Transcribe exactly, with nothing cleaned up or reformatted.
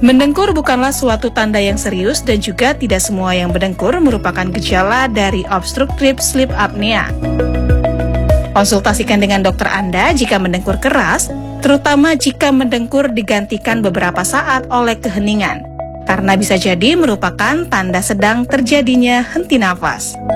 Mendengkur bukanlah suatu tanda yang serius dan juga tidak semua yang mendengkur merupakan gejala dari obstructive sleep apnea. Konsultasikan dengan dokter Anda jika mendengkur keras, terutama jika mendengkur digantikan beberapa saat oleh keheningan, karena bisa jadi merupakan tanda sedang terjadinya henti nafas.